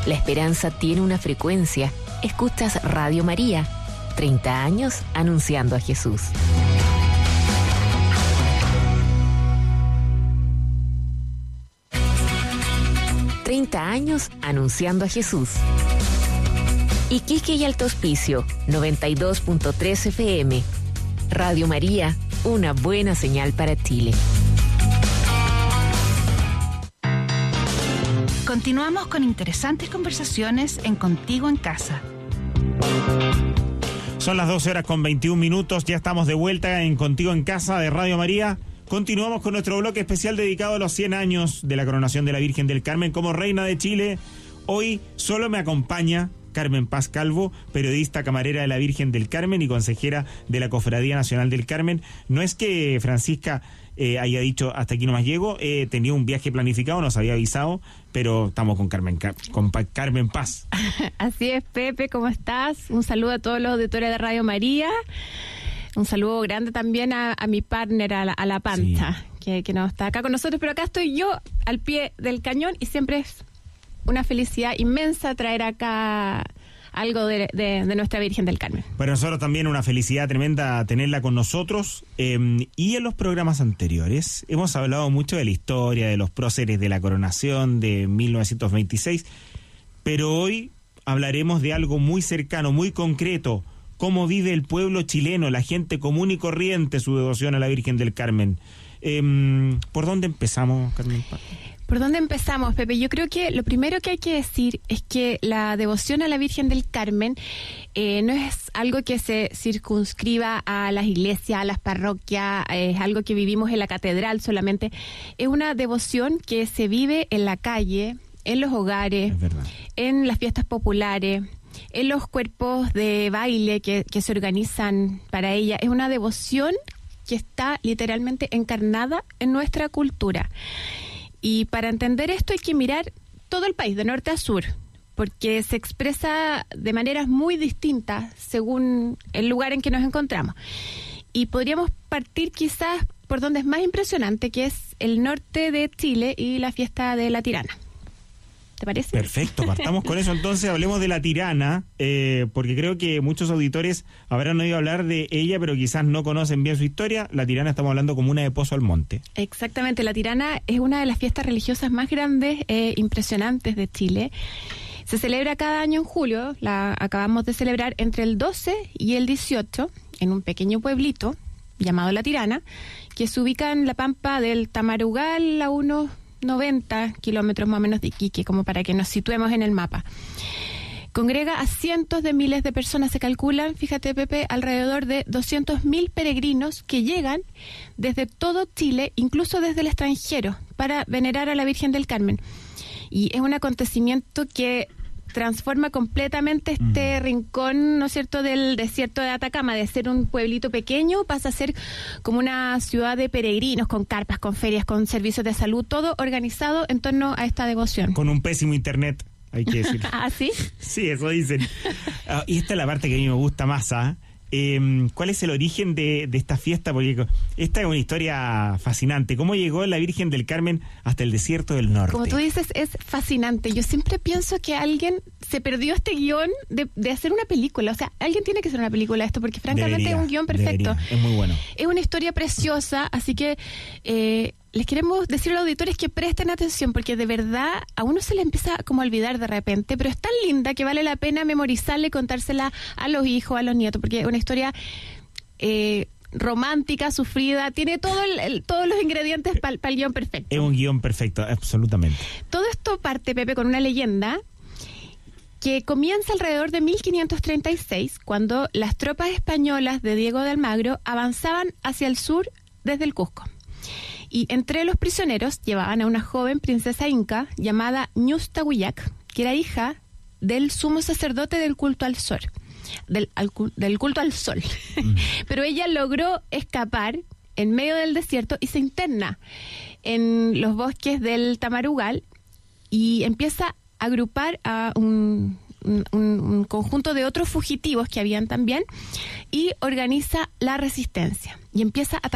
La esperanza tiene una frecuencia. Escuchas Radio María. 30 años anunciando a Jesús. Años anunciando a Jesús. Iquique y Alto Hospicio, 92.3 FM. Radio María, una buena señal para Chile. Continuamos con interesantes conversaciones en Contigo en Casa. Son las 12:21. Ya estamos de vuelta en Contigo en Casa de Radio María. Continuamos con nuestro bloque especial dedicado a los 100 años de la coronación de la Virgen del Carmen como Reina de Chile. Hoy solo me acompaña Carmen Paz Calvo, periodista camarera de la Virgen del Carmen y consejera de la Cofradía Nacional del Carmen. No es que Francisca haya dicho hasta aquí nomás llego, tenía un viaje planificado, nos había avisado, pero estamos con Carmen Paz. Así es, Pepe, ¿cómo estás? Un saludo a todos los auditores de Radio María. Un saludo grande también a mi partner, a la Panza, sí, que no está acá con nosotros, pero acá estoy yo al pie del cañón y siempre es una felicidad inmensa traer acá algo de nuestra Virgen del Carmen. Para nosotros también una felicidad tremenda tenerla con nosotros. Y en los programas anteriores hemos hablado mucho de la historia, de los próceres de la coronación de 1926, pero hoy hablaremos de algo muy cercano, muy concreto. Cómo vive el pueblo chileno, la gente común y corriente, su devoción a la Virgen del Carmen. ¿Por dónde empezamos, Carmen? ¿Por dónde empezamos, Pepe? Yo creo que lo primero que hay que decir es que la devoción a la Virgen del Carmen no es algo que se circunscriba a las iglesias, a las parroquias, es algo que vivimos en la catedral solamente. Es una devoción que se vive en la calle, en los hogares, en las fiestas populares, en los cuerpos de baile que se organizan para ella. Es una devoción que está literalmente encarnada en nuestra cultura. Y para entender esto hay que mirar todo el país, de norte a sur, porque se expresa de maneras muy distintas según el lugar en que nos encontramos. Y podríamos partir quizás por donde es más impresionante, que es el norte de Chile y la fiesta de la Tirana. ¿Te parece? Perfecto, partamos con eso. Entonces hablemos de la Tirana, porque creo que muchos auditores habrán oído hablar de ella, pero quizás no conocen bien su historia. La Tirana, estamos hablando como una de Pozo Almonte. Exactamente, la Tirana es una de las fiestas religiosas más grandes e impresionantes de Chile. Se celebra cada año en julio, la acabamos de celebrar entre el 12 y el 18, en un pequeño pueblito llamado La Tirana, que se ubica en la pampa del Tamarugal, a unos 90 kilómetros más o menos de Iquique, como para que nos situemos en el mapa. Congrega a cientos de miles de personas, se calculan, fíjate, Pepe, alrededor de 200.000 peregrinos que llegan desde todo Chile, incluso desde el extranjero, para venerar a la Virgen del Carmen. Y es un acontecimiento que transforma completamente este rincón, ¿no es cierto?, del desierto de Atacama. De ser un pueblito pequeño pasa a ser como una ciudad de peregrinos, con carpas, con ferias, con servicios de salud, todo organizado en torno a esta devoción. Con un pésimo internet, hay que decir. ¿Ah, sí? Sí, eso dicen. Y esta es la parte que a mí me gusta más, ¿ah? ¿Cuál es el origen de esta fiesta? Porque esta es una historia fascinante. ¿Cómo llegó la Virgen del Carmen hasta el desierto del norte? Como tú dices, es fascinante. Yo siempre pienso que alguien se perdió este guión de hacer una película. O sea, alguien tiene que hacer una película de esto, porque francamente es un guión perfecto. Es muy bueno. Es una historia preciosa, así que les queremos decir a los auditores que presten atención, porque de verdad a uno se le empieza como a olvidar de repente, pero es tan linda que vale la pena memorizarla y contársela a los hijos, a los nietos, porque es una historia romántica, sufrida, tiene todos los ingredientes para el guión perfecto. Es un guión perfecto, absolutamente. Todo esto parte, Pepe, con una leyenda que comienza alrededor de 1536, cuando las tropas españolas de Diego de Almagro avanzaban hacia el sur desde el Cusco. Y entre los prisioneros llevaban a una joven princesa inca llamada Ñusta Huillac, que era hija del sumo sacerdote del culto al sol. Del culto al sol. Pero ella logró escapar en medio del desierto y se interna en los bosques del Tamarugal y empieza a agrupar a un conjunto de otros fugitivos que habían también y organiza la resistencia y empieza a